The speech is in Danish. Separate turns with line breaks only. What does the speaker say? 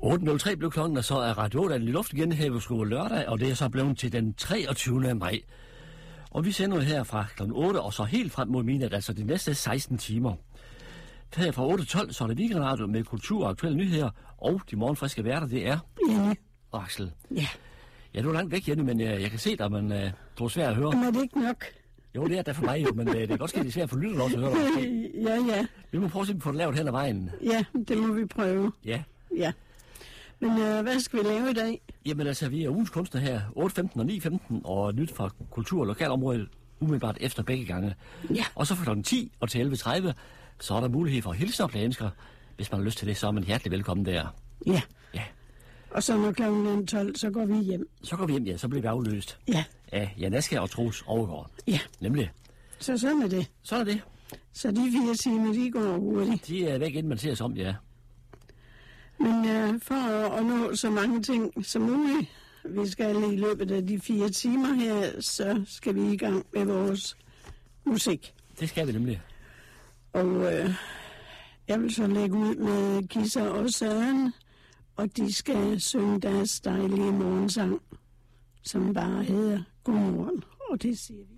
8.03 blev klokken, og så er Radio 8 i luft igen her på Skole lørdag, og det er så blevet til den 23. maj. Og vi sender her fra kl. 8 og så helt frem mod midnat, altså de næste 16 timer. Her fra 8.12, så er det weekendradio med kultur og aktuelle nyheder, og de morgenfriske værter, det er
Jenny
og Axel.
Ja.
Ja, du er langt væk, Jenny, men jeg kan se dig, men du er svær at høre.
Men er det ikke nok?
Jo, det er da for mig jo, men det er godt ske, det er svært for lytterne også at høre dig.
Ja.
Vi må prøve at se, om vi får det lavet hen ad vejen.
Ja, det må vi prøve.
Ja.
Ja. Men hvad skal vi lave i dag?
Jamen altså, vi er ugens kunstner her, 8.15 og 9.15, og nyt fra kultur- og lokalområdet, umiddelbart efter begge gange.
Ja.
Og så fra kl. 10 og til 11.30, så er der mulighed for hilsner og plansker. Hvis man har lyst til det, så er man hjertelig velkommen der.
Ja.
Ja.
Og så når klokken 12, så går vi hjem.
Så går vi hjem, ja, så bliver vi afløst.
Ja.
Af Jan Askær og Troels Overgaard.
Ja.
Nemlig.
Så sådan er det.
Sådan er det.
Så de 4 timer, de går hurtigt.
De er væk, inden man ser sig om, ja.
Men for at nå så mange ting som muligt, vi skal i løbet af de 4 timer her, så skal vi i gang med vores musik.
Det skal vi nemlig.
Og jeg vil så lægge ud med Kisser og Søren, og de skal synge deres dejlige morgensang, som bare hedder Godmorgen. Og det siger vi.